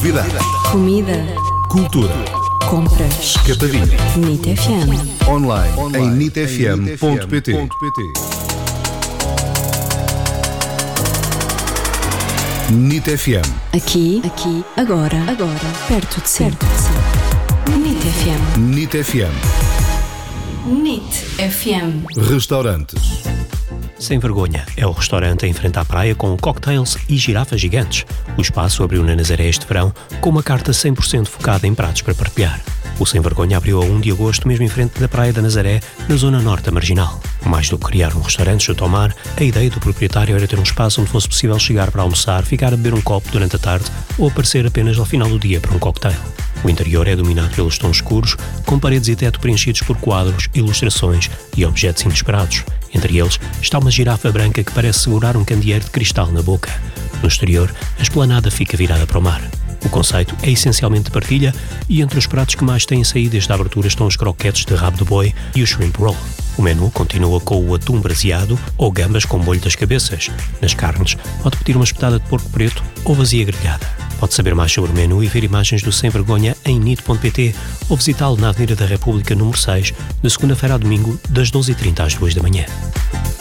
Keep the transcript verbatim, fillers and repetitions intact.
Novidades. Comida. Cultura. Compras. Catarina. NIT F M. Online, Online. em nit f m ponto p t. NIT F M. Aqui, aqui, agora, agora, perto de si. Perto de si. NIT F M. NIT F M. NIT F M. Restaurantes. Sem Vergonha é o restaurante em frente à praia com cocktails e girafas gigantes. O espaço abriu na Nazaré este verão com uma carta cem por cento focada em pratos para partilhar. O Sem Vergonha abriu a primeiro de agosto mesmo em frente da Praia da Nazaré, na zona norte da Marginal. Mais do que criar um restaurante junto ao mar, a ideia do proprietário era ter um espaço onde fosse possível chegar para almoçar, ficar a beber um copo durante a tarde ou aparecer apenas ao final do dia para um cocktail. O interior é dominado pelos tons escuros, com paredes e teto preenchidos por quadros, ilustrações e objetos inesperados. Entre eles está uma girafa branca que parece segurar um candeeiro de cristal na boca. No exterior, a esplanada fica virada para o mar. O conceito é essencialmente de partilha e entre os pratos que mais têm saído desde a abertura estão os croquetes de rabo de boi e o shrimp roll. O menu continua com o atum braseado ou gambas com molho das cabeças. Nas carnes, pode pedir uma espetada de porco preto ou vazia grelhada. Pode saber mais sobre o menu e ver imagens do Sem Vergonha em nit ponto p t ou visitá-lo na Avenida da República número seis, de segunda-feira a domingo, das doze e trinta às duas da manhã.